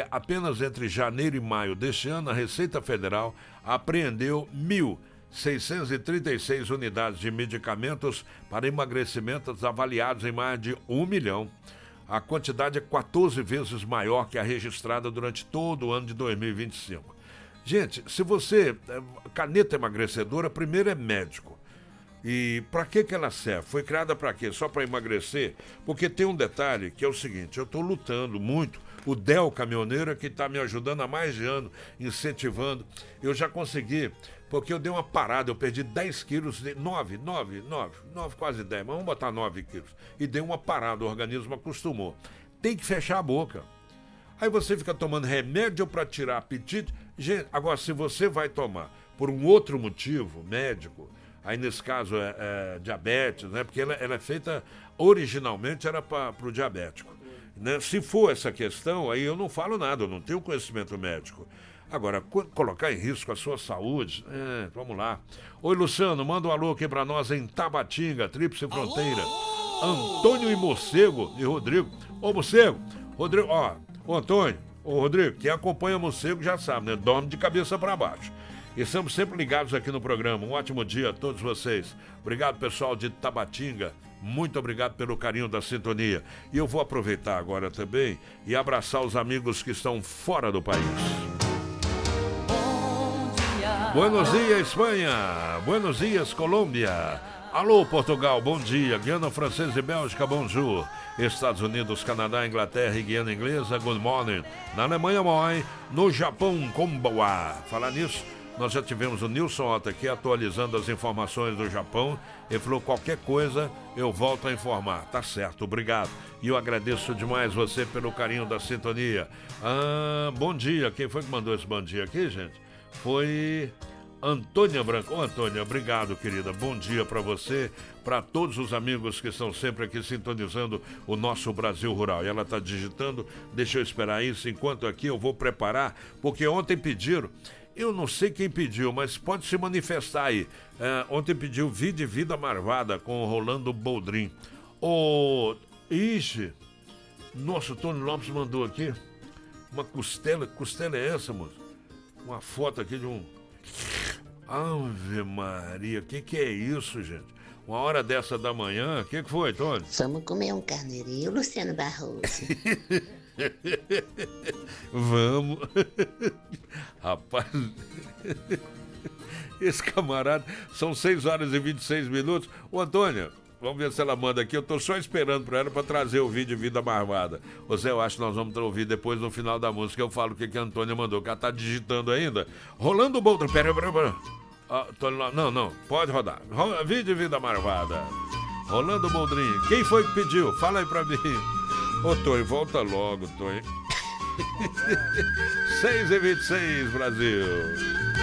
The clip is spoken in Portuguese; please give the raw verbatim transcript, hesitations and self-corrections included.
apenas entre janeiro e maio deste ano, a Receita Federal apreendeu mil seiscentas e trinta e seis unidades de medicamentos para emagrecimentos avaliados em mais de um milhão. A quantidade é quatorze vezes maior que a registrada durante todo o ano de dois mil e vinte e cinco. Gente, se você... Caneta emagrecedora, primeiro é médico. E para que que ela serve? Foi criada para quê? Só para emagrecer? Porque tem um detalhe que é o seguinte, eu estou lutando muito, o Del Caminhoneiro que está me ajudando há mais de ano, incentivando. Eu já consegui, porque eu dei uma parada, eu perdi dez quilos, nove, nove, nove, nove, quase dez, mas vamos botar nove quilos. E dei uma parada, o organismo acostumou. Tem que fechar a boca. Aí você fica tomando remédio para tirar apetite. Gente, agora, se você vai tomar por um outro motivo, médico, aí nesse caso é, é diabetes, né? Porque ela, ela é feita, originalmente era para o diabético. Né? Se for essa questão, aí eu não falo nada, eu não tenho conhecimento médico. Agora, co- colocar em risco a sua saúde, é, vamos lá. Oi, Luciano, manda um alô aqui para nós em Tabatinga, Tríplice Fronteira. Antônio e Morcego e Rodrigo. Ô, Morcego, Rodrigo, ó, ô Antônio, ô Rodrigo, quem acompanha Morcego já sabe, né? Dorme de cabeça para baixo. E estamos sempre ligados aqui no programa. Um ótimo dia a todos vocês. Obrigado, pessoal de Tabatinga. Muito obrigado pelo carinho da sintonia. E eu vou aproveitar agora também e abraçar os amigos que estão fora do país. Buenos dias, Espanha. Buenos dias, Colômbia. Alô, Portugal, bom dia. Guiana Francesa e Bélgica, bonjour. Estados Unidos, Canadá, Inglaterra e Guiana Inglesa, good morning. Na Alemanha, moi. No Japão, konbanwa. Falar nisso, nós já tivemos o Nilson Otto aqui atualizando as informações do Japão. Ele falou, qualquer coisa, eu volto a informar. Tá certo, obrigado. E eu agradeço demais você pelo carinho da sintonia. Ah, bom dia. Quem foi que mandou esse bom dia aqui, gente? Foi Antônia Branco. Ô, Antônia, obrigado, querida. Bom dia para você, para todos os amigos que estão sempre aqui sintonizando o nosso Brasil Rural. E ela está digitando, deixa eu esperar isso, enquanto aqui eu vou preparar, porque ontem pediram, eu não sei quem pediu, mas pode se manifestar aí. É, ontem pediu Vida e Vida Marvada com o Rolando Boldrin. Ô, ixi, nossa, o Tony Lopes mandou aqui uma costela, costela é essa, moço? Uma foto aqui de um... Ave Maria, o que que é isso, gente? Uma hora dessa da manhã, o que que foi, Tony? Vamos comer um carneirinho, Luciano Barroso. Vamos. Rapaz, esse camarada, são seis horas e vinte e seis minutos. Ô, Antônia, vamos ver se ela manda aqui. Eu tô só esperando pra ela pra trazer o vídeo de Vida Marvada. Ô Zé, eu acho que nós vamos ouvir depois no final da música. Eu falo o que, que a Antônia mandou, que ela tá digitando ainda. Rolando o bolo. Pera, pera, pera. Ah, tô... Não, não, pode rodar. Rola... Vídeo de Vida Marvada. Rolando o Boldrinho. Quem foi que pediu? Fala aí pra mim. Ô, Tonho, volta logo, Tonho. seis e vinte e seis, Brasil.